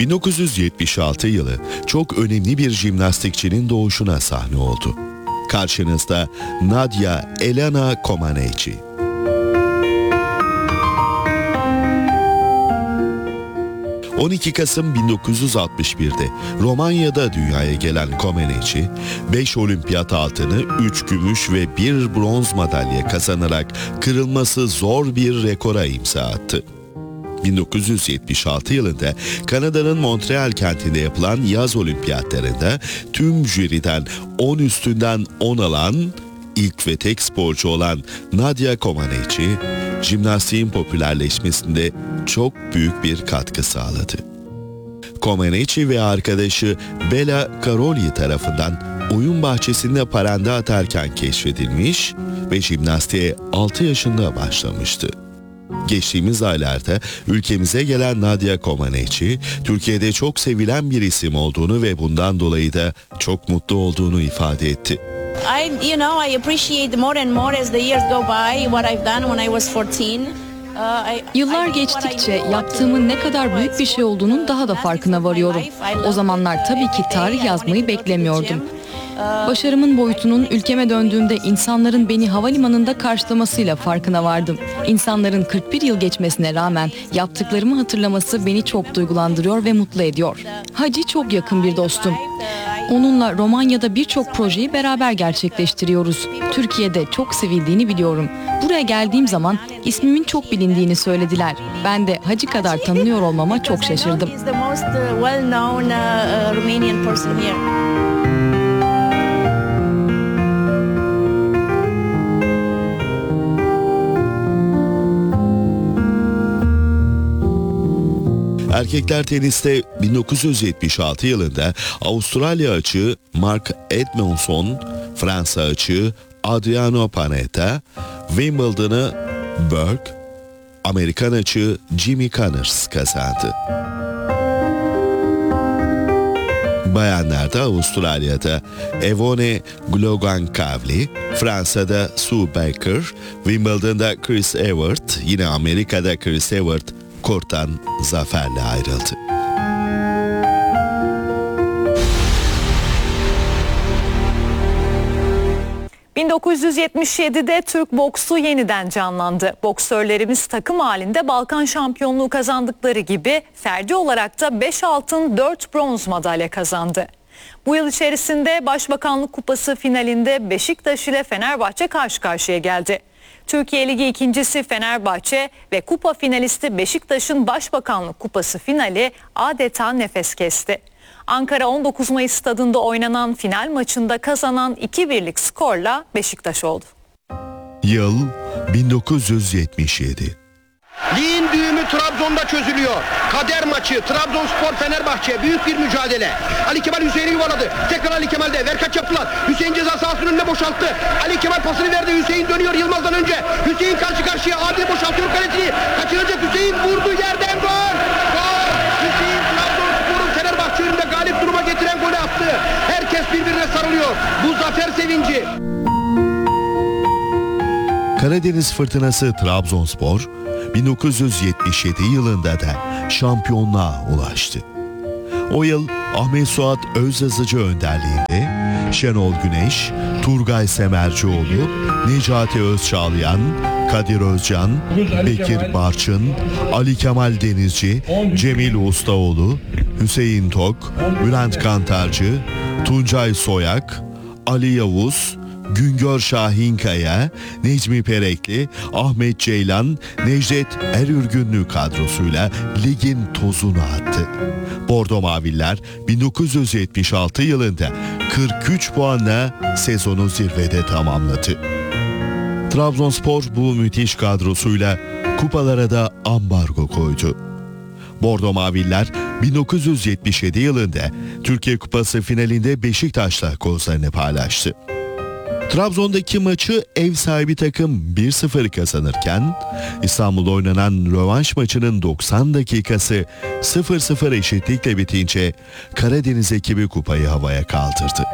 1976 yılı çok önemli bir jimnastikçinin doğuşuna sahne oldu. Karşınızda Nadia Elena Comaneci. ...12 Kasım 1961'de Romanya'da dünyaya gelen Comaneci, 5 olimpiyat altını, 3 gümüş ve 1 bronz madalya kazanarak kırılması zor bir rekora imza attı. 1976 yılında Kanada'nın Montreal kentinde yapılan yaz olimpiyatlarında tüm jüriden 10 üstünden 10 alan ilk ve tek sporcu olan Nadia Comaneci, jimnastiğin popülerleşmesinde çok büyük bir katkı sağladı. Comaneci ve arkadaşı Bela Karolyi tarafından oyun bahçesinde paranda atarken keşfedilmiş ve jimnastiğe 6 yaşında başlamıştı. Geçtiğimiz aylarda ülkemize gelen Nadia Comaneci, Türkiye'de çok sevilen bir isim olduğunu ve bundan dolayı da çok mutlu olduğunu ifade etti. I appreciate more and more as the years go by what I've done when I was 14. Yıllar geçtikçe yaptığımın ne kadar büyük bir şey olduğunun daha da farkına varıyorum. O zamanlar tabii ki tarih yazmayı beklemiyordum. Başarımın boyutunun ülkeme döndüğümde insanların beni havalimanında karşılamasıyla farkına vardım. İnsanların 41 yıl geçmesine rağmen yaptıklarımı hatırlaması beni çok duygulandırıyor ve mutlu ediyor. Hacı çok yakın bir dostum. Onunla Romanya'da birçok projeyi beraber gerçekleştiriyoruz. Türkiye'de çok sevildiğini biliyorum. Buraya geldiğim zaman ismimin çok bilindiğini söylediler. Ben de Hacı kadar tanınıyor olmama çok şaşırdım. Erkekler teniste 1976 yılında Avustralya açığı Mark Edmondson, Fransa açığı Adriano Panetta, Wimbledon'ı Burke, Amerikan açığı Jimmy Connors kazandı. Bayanlarda Avustralya'da Evonne Goolagong-Cavli, Fransa'da Sue Baker, Wimbledon'da Chris Evert, yine Amerika'da Chris Evert, korttan zaferle ayrıldı. ...1977'de Türk boksu yeniden canlandı. Boksörlerimiz takım halinde Balkan şampiyonluğu kazandıkları gibi... ...ferdi olarak da 5 altın 4 bronz madalya kazandı. Bu yıl içerisinde Başbakanlık Kupası finalinde Beşiktaş ile Fenerbahçe karşı karşıya geldi. Türkiye Ligi ikincisi Fenerbahçe ve kupa finalisti Beşiktaş'ın Başbakanlık Kupası finali adeta nefes kesti. Ankara 19 Mayıs stadında oynanan final maçında kazanan 2-1'lik skorla Beşiktaş oldu. Yıl 1977. Ligin düğümü Trabzon'da çözülüyor. Kader maçı Trabzonspor Fenerbahçe, büyük bir mücadele. Ali Kemal Hüseyin'i yuvaladı. Tekrar Ali Kemal'de verkaç yaptılar. Hüseyin ceza sahasının önüne boşalttı. Ali Kemal pasını verdi. Hüseyin dönüyor Yılmaz'dan önce. Hüseyin karşı karşıya, Adil boşaltıyor kalesini. Kaçıracak Hüseyin, vurdu yerden gol. Gol! Hüseyin Trabzonspor'un Fenerbahçe önünde galip duruma getiren golü attı. Herkes birbirine sarılıyor. Bu zafer sevinci. Karadeniz Fırtınası Trabzonspor 1977 yılında da şampiyonluğa ulaştı. O yıl Ahmet Suat Özyazıcı önderliğinde Şenol Güneş, Turgay Semercioğlu, Necati Özçağlayan, Kadir Özcan, Bekir Barçın, Ali Kemal Denizci, Cemil Ustaoğlu, Hüseyin Tok, Bülent Kantarcı, Tuncay Soyak, Ali Yavuz, Güngör Şahinkaya, Necmi Perekli, Ahmet Ceylan, Necdet Erürgünlü kadrosuyla ligin tozunu attı. Bordo Maviller 1976 yılında 43 puanla sezonu zirvede tamamladı. Trabzonspor bu müthiş kadrosuyla kupalara da ambargo koydu. Bordo Maviller 1977 yılında Türkiye Kupası finalinde Beşiktaş'la kozlarını paylaştı. Trabzon'daki maçı ev sahibi takım 1-0 kazanırken İstanbul'da oynanan rövanş maçının 90 dakikası 0-0 eşitlikle bitince Karadeniz ekibi kupayı havaya kaldırdı.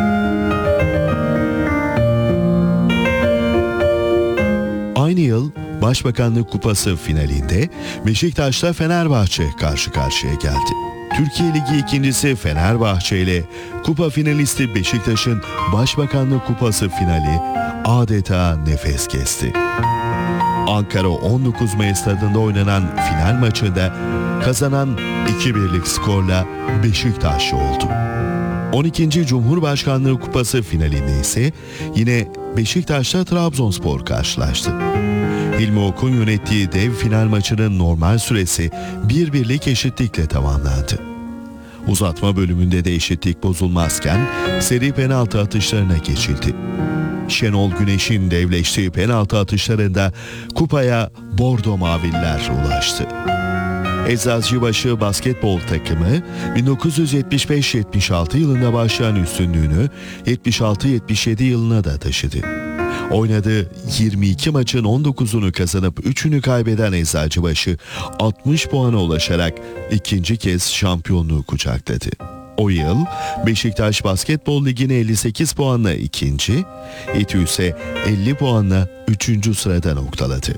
Aynı yıl Başbakanlık Kupası finalinde Beşiktaş'la Fenerbahçe karşı karşıya geldi. Türkiye Ligi ikincisi Fenerbahçe ile kupa finalisti Beşiktaş'ın Başbakanlık Kupası finali adeta nefes kesti. Ankara 19 Mayıs stadında oynanan final maçında kazanan 2-1'lik skorla Beşiktaşlı oldu. 12. Cumhurbaşkanlığı Kupası finalinde ise yine Beşiktaş'la Trabzonspor karşılaştı. Hilmi Ok'un yönettiği dev final maçının normal süresi 1-1'lik eşitlikle tamamlandı. Uzatma bölümünde de eşitlik bozulmazken seri penaltı atışlarına geçildi. Şenol Güneş'in devleştiği penaltı atışlarında kupaya Bordo Maviller ulaştı. Eczacıbaşı basketbol takımı 1975-76 yılında başlayan üstünlüğünü 76-77 yılına da taşıdı. Oynadığı 22 maçın 19'unu kazanıp 3'ünü kaybeden Eczacıbaşı 60 puana ulaşarak ikinci kez şampiyonluğu kucakladı. O yıl Beşiktaş Basketbol Ligi'ni 58 puanla ikinci, İTÜ ise 50 puanla 3. sırada noktaladı.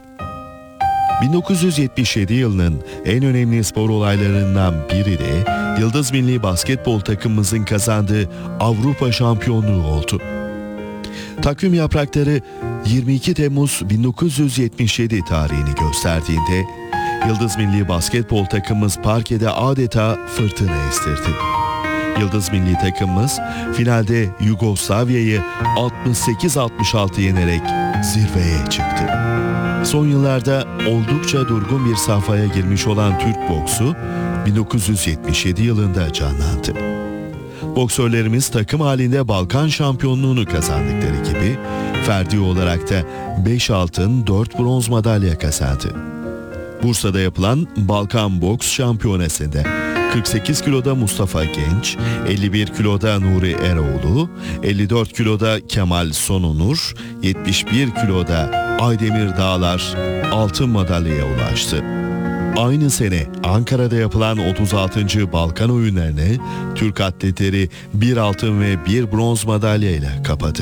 1977 yılının en önemli spor olaylarından biri de Yıldız Milli Basketbol takımımızın kazandığı Avrupa şampiyonluğu oldu. Takvim yaprakları 22 Temmuz 1977 tarihini gösterdiğinde Yıldız Milli Basketbol takımımız parkede adeta fırtına estirdi. Yıldız Milli takımımız finalde Yugoslavya'yı 68-66 yenerek zirveye çıktı. Son yıllarda oldukça durgun bir safhaya girmiş olan Türk boksu 1977 yılında canlandı. Boksörlerimiz takım halinde Balkan şampiyonluğunu kazandıkları gibi ferdi olarak da 5 altın 4 bronz madalya kazandı. Bursa'da yapılan Balkan Boks Şampiyonası'nda 48 kiloda Mustafa Genç, 51 kiloda Nuri Eroğlu, 54 kiloda Kemal Sonunur, 71 kiloda Aydemir Dağlar altın madalyaya ulaştı. Aynı sene Ankara'da yapılan 36. Balkan oyunlarını Türk atletleri 1 altın ve 1 bronz madalyayla kapadı.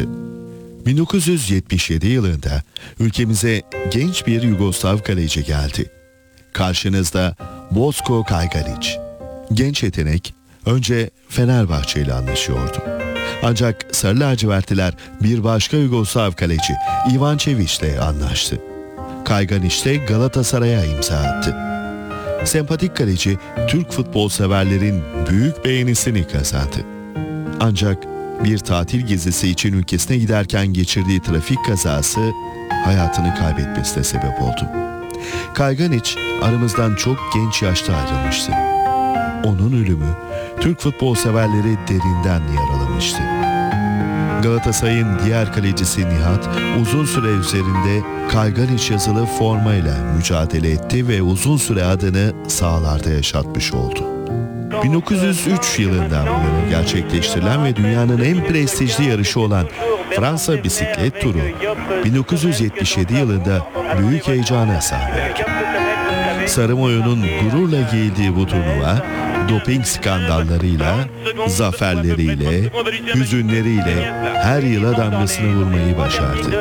1977 yılında ülkemize genç bir Yugoslav kaleci geldi. Karşınızda Boško Kajganić. Genç yetenek önce Fenerbahçe ile anlaşıyordu. Ancak Sarı Lacivertliler bir başka Yugoslav kaleci Ivan Čević ile anlaştı. Kajganić de Galatasaray'a imza attı. Sempatik kaleci Türk futbol severlerin büyük beğenisini kazandı. Ancak bir tatil gezisi için ülkesine giderken geçirdiği trafik kazası hayatını kaybetmesine sebep oldu. Kajganić aramızdan çok genç yaşta ayrılmıştı. Onun ölümü Türk futbol severleri derinden yaralamıştı. Galatasaray'ın diğer kalecisi Nihat uzun süre üzerinde Kajganić yazılı formayla mücadele etti ve uzun süre adını sahalarda yaşatmış oldu. 1903 yılından bu yana gerçekleştirilen ve dünyanın en prestijli yarışı olan Fransa bisiklet turu 1977 yılında büyük heyecana sahne oldu. Sarı mayo'nun gururla giyildiği bu turnuva doping skandallarıyla, zaferleriyle, hüzünleriyle her yıla damgasını vurmayı başardı.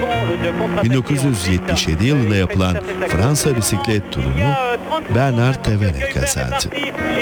1977 yılında yapılan Fransa bisiklet turunu Bernard Thévenet kazandı.